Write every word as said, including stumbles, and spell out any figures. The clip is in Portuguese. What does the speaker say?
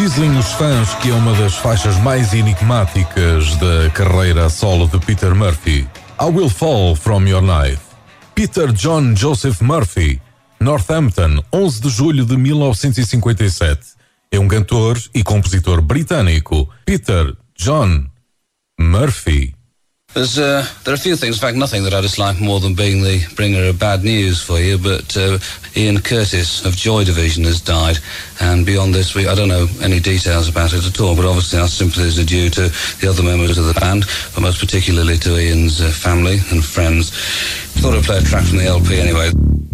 Dizem os fãs que é uma das faixas mais enigmáticas da carreira solo de Peter Murphy. I Will Fall From Your Knife. Peter John Joseph Murphy, Northampton, onze de julho de mil novecentos e cinquenta e sete. É um cantor e compositor britânico. Peter John Murphy. There's, uh, there are a few things, in fact nothing that I dislike more than being the bringer of bad news for you, but uh, Ian Curtis of Joy Division has died, and beyond this we, I don't know any details about it at all, but obviously our sympathies are due to the other members of the band, but most particularly to Ian's uh, family and friends. Thought I'd play a track from the L P anyway.